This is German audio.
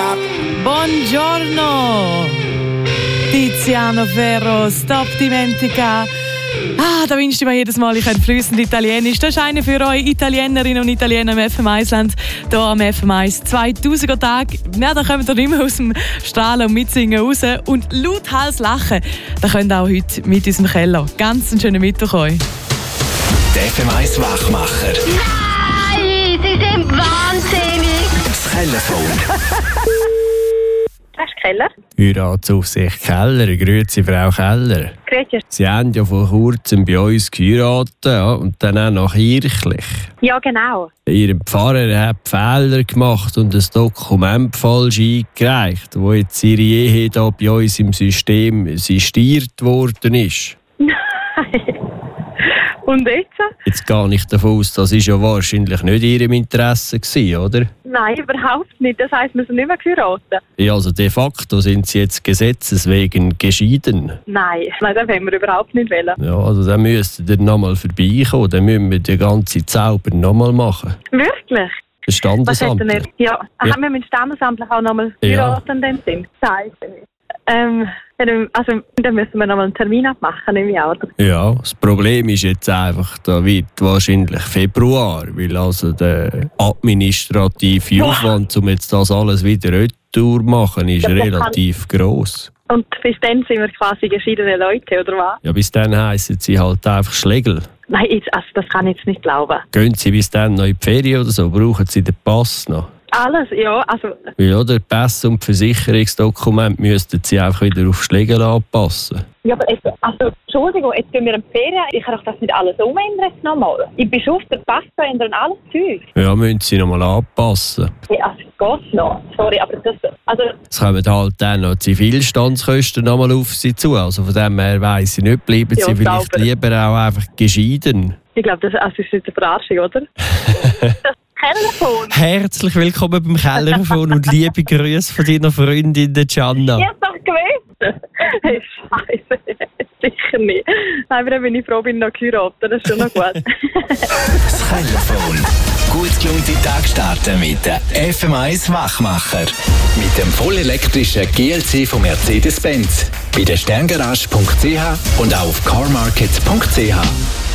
Buongiorno! Tiziano Ferro, Stop Dimentica. Da wünschte ich mir jedes Mal, ich könnte fließend Italienisch. Das ist einer für euch Italienerinnen und Italiener im FM1-Land, hier am FM1 2000er-Tag. Ja, da kommt ihr nicht mehr aus dem Strahlen und Mitsingen raus. Und lauthals lachen, da könnt ihr auch heute mit unserem Keller. Ganz einen schönen Mittwoch euch. Der FM1 Wachmacher. Nein, Sie sind wahnsinnig. Das Kellerphone. Das ist Keller. Heiratsaufsicht Keller. Grüezi, Frau Keller. Grüezi. Sie haben ja vor kurzem bei uns geheiratet, ja, und dann auch noch kirchlich. Ja, genau. Ihr Pfarrer hat Fehler gemacht und ein Dokument falsch eingereicht, wo jetzt Ihre Ehe hier bei uns im System sistiert worden ist. Nein. Und jetzt? Jetzt gehe ich davon aus, das war ja wahrscheinlich nicht in Ihrem Interesse gewesen, oder? Nein, überhaupt nicht. Das heisst, wir sind nicht mehr geheiratet. Ja, also de facto sind Sie jetzt gesetzeswegen geschieden. Nein, das wollen wir überhaupt nicht wollen. Ja, also dann müsst ihr nochmal vorbeikommen, dann müssen wir den ganzen Zauber nochmal machen. Wirklich? Das Standesamt. Ja, haben wir mit Standesamtlich auch nochmal heiraten in dem Sinn? Scheiße nicht. Also, dann müssen wir nochmal einen Termin abmachen, nehme ich auch. Ja, das Problem ist jetzt einfach, da wird wahrscheinlich Februar, weil also der administrative Aufwand, um jetzt das alles wieder retour machen, ist relativ gross. Und bis dann sind wir quasi geschiedene Leute, oder was? Ja, bis dann heissen sie halt einfach Schlegel. Nein, das kann ich jetzt nicht glauben. Gehen Sie bis dann noch in die Ferien oder so? Brauchen Sie den Pass noch? Alles, ja, also... Ja, der Pass und Versicherungsdokument müssten Sie einfach wieder auf Schlegel anpassen. Ja, aber jetzt, also, Entschuldigung, jetzt gehen wir in die Ferien. Ich kann doch das nicht alles umändern jetzt nochmal. Ich bin schon auf den Pass ändern, alles Zeug. Ja, müssen Sie nochmal anpassen. Ja, also, geht noch. Sorry, aber das... Also... Es kommen halt dann noch Zivilstandskosten nochmal auf Sie zu. Also von dem her weiss ich nicht, bleiben Sie vielleicht lieber auch einfach geschieden. Ich glaube, das ist eine Verarschung, oder? Kellerphone. Herzlich willkommen beim Kellerphone und liebe Grüße von deiner Freundin Gianna. Ich hab's doch gewusst. Hey, Scheiße. Sicher nicht. Nein, aber dann bin ich froh, bin ich noch geheiratet. Das ist schon noch gut. Das Kellerphone. Gut gelungene Tag starten mit der FM1 Wachmacher. Mit dem vollelektrischen GLC von Mercedes-Benz. Bei der sterngarage.ch und auf carmarket.ch.